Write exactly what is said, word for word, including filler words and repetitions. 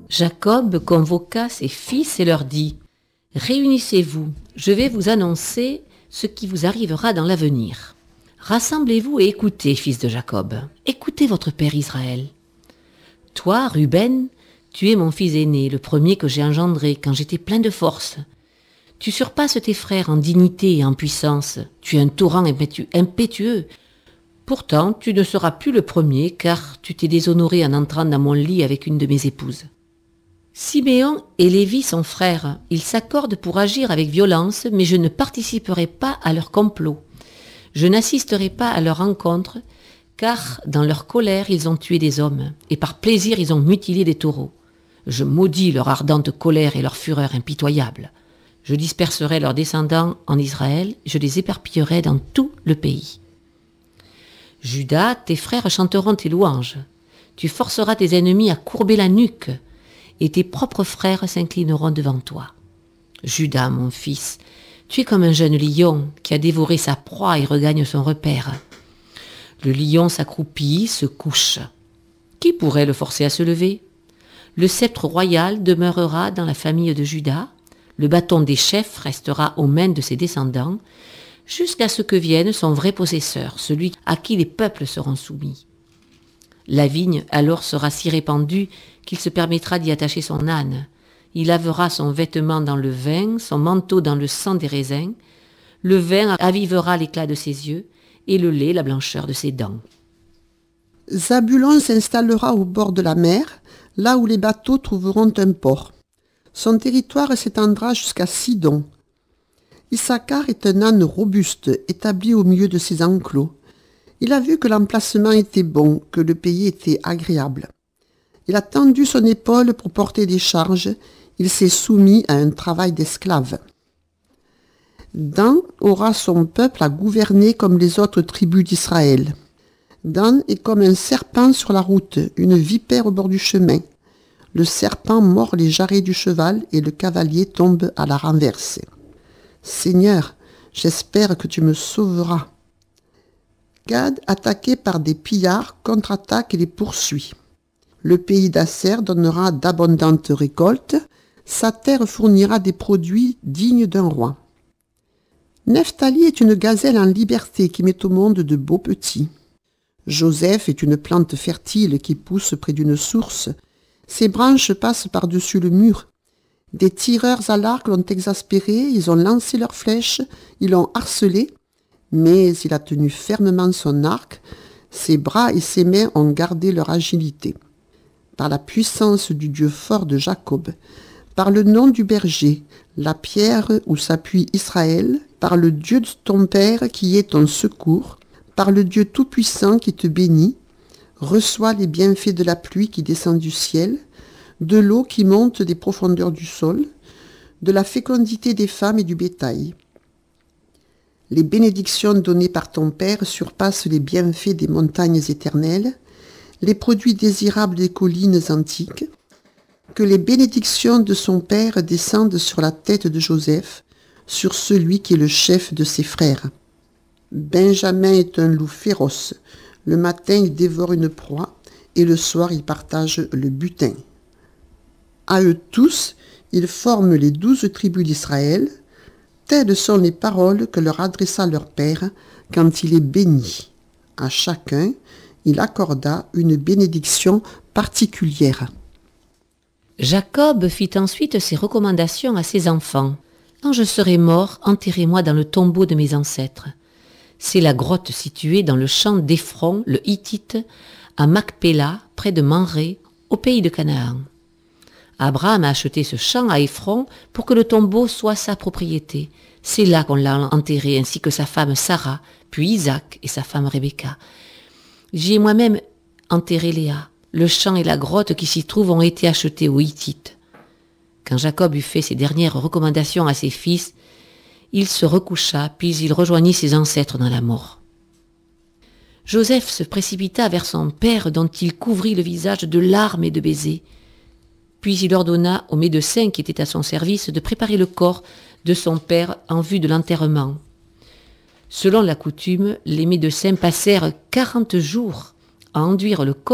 Jacob convoqua ses fils et leur dit « Réunissez-vous, je vais vous annoncer ce qui vous arrivera dans l'avenir. Rassemblez-vous et écoutez, fils de Jacob, écoutez votre père Israël. Toi, Ruben, tu es mon fils aîné, le premier que j'ai engendré quand j'étais plein de force. Tu surpasses tes frères en dignité et en puissance, tu es un torrent impétu- impétueux. Pourtant, tu ne seras plus le premier, car tu t'es déshonoré en entrant dans mon lit avec une de mes épouses. Siméon et Lévi sont frères. Ils s'accordent pour agir avec violence, mais je ne participerai pas à leur complot. Je n'assisterai pas à leur rencontre, car dans leur colère, ils ont tué des hommes, et par plaisir, ils ont mutilé des taureaux. Je maudis leur ardente colère et leur fureur impitoyable. Je disperserai leurs descendants en Israël, je les éparpillerai dans tout le pays. Judas, tes frères chanteront tes louanges. Tu forceras tes ennemis à courber la nuque, et tes propres frères s'inclineront devant toi. Judas, mon fils, tu es comme un jeune lion qui a dévoré sa proie et regagne son repère. Le lion s'accroupit, se couche. Qui pourrait le forcer à se lever ? Le sceptre royal demeurera dans la famille de Juda, le bâton des chefs restera aux mains de ses descendants, jusqu'à ce que vienne son vrai possesseur, celui à qui les peuples seront soumis. La vigne alors sera si répandue qu'il se permettra d'y attacher son âne. Il lavera son vêtement dans le vin, son manteau dans le sang des raisins. Le vin avivera l'éclat de ses yeux et le lait la blancheur de ses dents. Zabulon s'installera au bord de la mer, là où les bateaux trouveront un port. Son territoire s'étendra jusqu'à Sidon. Issachar est un âne robuste, établi au milieu de ses enclos. Il a vu que l'emplacement était bon, que le pays était agréable. Il a tendu son épaule pour porter des charges, il s'est soumis à un travail d'esclave. Dan aura son peuple à gouverner comme les autres tribus d'Israël. Dan est comme un serpent sur la route, une vipère au bord du chemin. Le serpent mord les jarrets du cheval et le cavalier tombe à la renverse. Seigneur, j'espère que tu me sauveras. Gad, attaqué par des pillards, contre-attaque et les poursuit. Le pays d'Asser donnera d'abondantes récoltes. Sa terre fournira des produits dignes d'un roi. Nephtali est une gazelle en liberté qui met au monde de beaux petits. Joseph est une plante fertile qui pousse près d'une source. Ses branches passent par-dessus le mur. Des tireurs à l'arc l'ont exaspéré, ils ont lancé leurs flèches, ils l'ont harcelé, mais il a tenu fermement son arc, ses bras et ses mains ont gardé leur agilité. Par la puissance du Dieu fort de Jacob, par le nom du berger, la pierre où s'appuie Israël, par le Dieu de ton Père qui est ton secours, par le Dieu tout-puissant qui te bénit, reçois les bienfaits de la pluie qui descend du ciel, de l'eau qui monte des profondeurs du sol, de la fécondité des femmes et du bétail. Les bénédictions données par ton Père surpassent les bienfaits des montagnes éternelles, les produits désirables des collines antiques. Que les bénédictions de son Père descendent sur la tête de Joseph, sur celui qui est le chef de ses frères. Benjamin est un loup féroce. Le matin, il dévore une proie et le soir, il partage le butin. À eux tous, ils forment les douze tribus d'Israël. Telles sont les paroles que leur adressa leur père quand il est béni. À chacun, il accorda une bénédiction particulière. Jacob fit ensuite ses recommandations à ses enfants. « Quand je serai mort, enterrez-moi dans le tombeau de mes ancêtres. C'est la grotte située dans le champ d'Éphron, le Hittite, à Macpéla, près de Mamré, au pays de Canaan. Abraham a acheté ce champ à Éphron pour que le tombeau soit sa propriété. C'est là qu'on l'a enterré, ainsi que sa femme Sarah, puis Isaac et sa femme Rebecca. J'y ai moi-même enterré Léa. Le champ et la grotte qui s'y trouvent ont été achetés aux Hittites. » Quand Jacob eut fait ses dernières recommandations à ses fils, il se recoucha, puis il rejoignit ses ancêtres dans la mort. Joseph se précipita vers son père dont il couvrit le visage de larmes et de baisers. Puis il ordonna aux médecins qui étaient à son service de préparer le corps de son père en vue de l'enterrement. Selon la coutume, les médecins passèrent quarante jours à enduire le corps